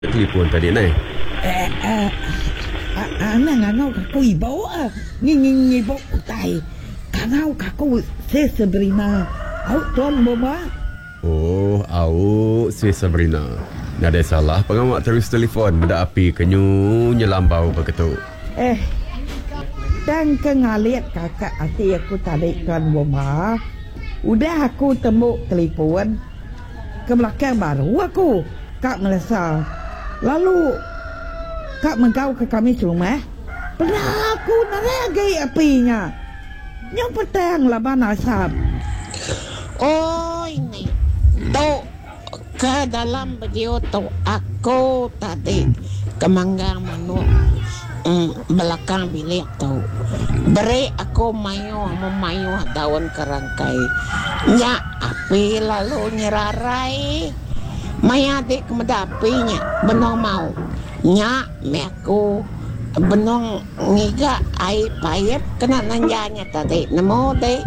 telefon tadi ni. Ngau kaku ibu ngi ibu utai. Ngau kaku Sabrina. Au tuan mama. Oh, au si Sabrina. Nggak ada salah, pengawak terus telefon benda api kenyu nyelambau begitu. Dan ngaliat kakak hati aku tarik tuan mama. Udah aku temu telefon ke belakang baru aku Kak Melissa. Lalu Kak mengkau ke kami rumah. Pernah aku naragai apinya. Yang petang laban asap. Oh ini tu ke dalam video tu aku tadi kemanggang manu belakang bilik tu beri aku memayu daun kerangkai nya api lalu nyerarai maya adik kemedapinya benong mau nya meku benong ngiga ai payet kena nanjanya tadi nemo deh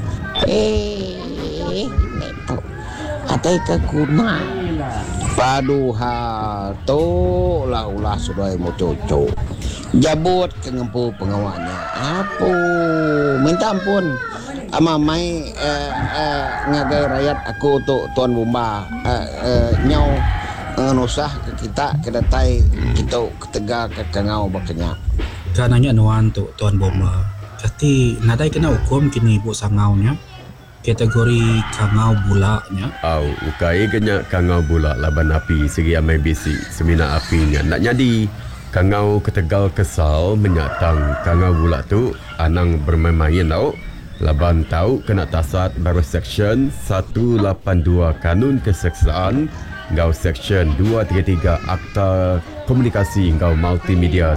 itu atai keguna paduha to lah ulah sudah mau cocok jabut ke ngempu pengawalnya apa minta ampun ama mai ngagai rakyat aku tu tuan bomba nyau nusah ke kita kedatai kita ketega ke kangau bakanya kananya nuan tu tuan bomba kati nadai kena hukum kini ibu sangaunya kategori kangau bulaknya. Au, ukai kena kangau bulak laban api segi amai bisi semina apinya nak jadi kangau ketegal kesal menyatang kangau bulak tu anang bermain-main tau laban tahu kena tasat baru section 182 Kanun Keseksaan ngau section 233 Akta Komunikasi ngau Multimedia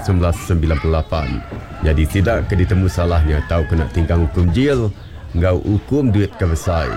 1998 jadi tidak keditemu salahnya tahu kena tingkang hukum jil ngau hukum duit kebesai.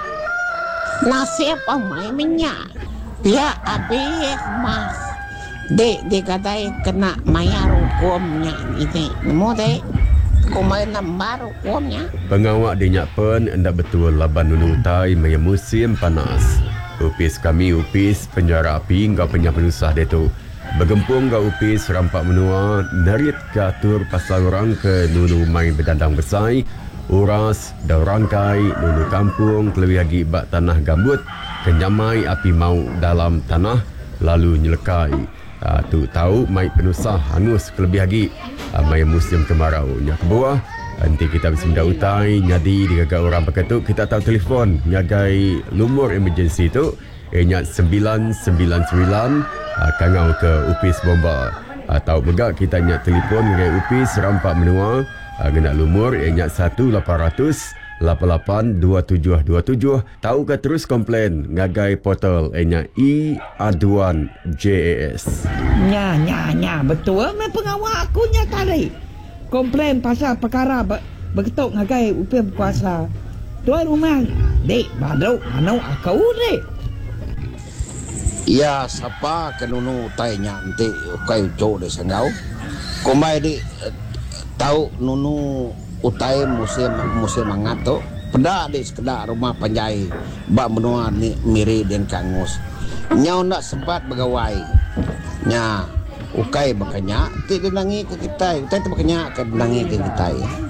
Nasib amai minyak. Ya abis mas. Dek kadai kena mayar hukumnya ini. Nemu dek. Kumai nambar hukumnya. Pengawak dinyak pun hendak betul laban nunutai maya musim panas. Upis kami upis penjara api ngau penyah-penusah dia tu. Bergempung ngau upis rampak menua narit ke atur pasal orang ke nunu main berdandang besai. Uras, daurangkai, nunu kampung, kelebih lagi bak tanah gambut, kenyamai api mau dalam tanah, lalu nyelekai. Tu tahu mai penusah hangus kelebih lagi mai musim kemarau. Nya kebuah, nanti kita bisa mendautai, nyadi digagak orang begitu, kita tahu telefon, nyagai lumur emergency tu, nyat 999, kangau ke Upis Bomba. Tahu megak kita nyat telefon nyagai Upis rampak menua, gena lumur ianya 1800 882727 tahu ke terus komplain ngagai portal ianya Aduan JAS Nya betul me pengawal aku nya tadi komplain pasal perkara begitu ngagai upim kuasa tuan rumah dek badau manau aku dek Ya siapa kenunu tanya nanti kayu cok de sangau komai di tahu nunu utai musim mangato peda di sekedar rumah panjai bak menua ni miri dan kangus nyau nak sempat begawai nya ukai bakanya ti denangi ke kita utai tu bakanya ke denangi ke kita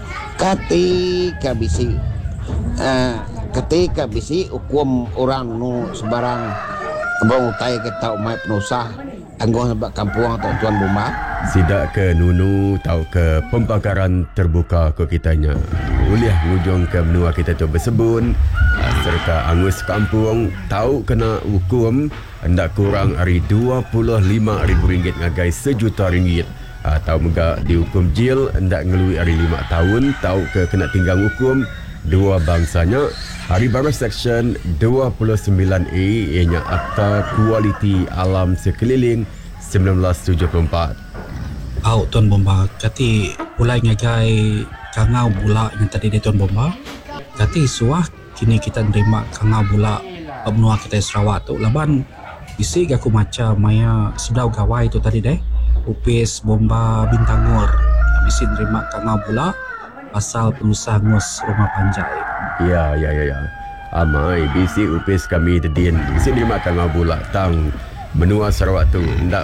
ketika bisi hukum orang nu sebarang abang utai ke tau mai penusah anggo sebab kampung atau tuan rumah sidak ke nunu tahu ke pembakaran terbuka ke kitanya uliah ngujung ke menua kita tu bersebun serta angus kampung tahu kena hukum hendak kurang hari RM25,000 ngagai RM1,000,000 tahu megak dihukum jil hendak ngelui hari 5 tahun tahu ke kena tinggal hukum dua bangsanya hari baru section 29A ianya Akta Kualiti Alam Sekeliling 1974 Tuan Bomba kati mulai ngagai kangau bula yang tadi dia Tuan Bomba kati suah kini kita nerima kangau bula benua kita Sarawak tu laban isi aku macam maya sedau gawai tu tadi deh Upis Bomba Bintangor isi nerima kangau bula pasal pengusaha ngus rumah panjai ya amai bisi upis kami dedin bisi nerima kangau bula tang benua Sarawak tu. Ndak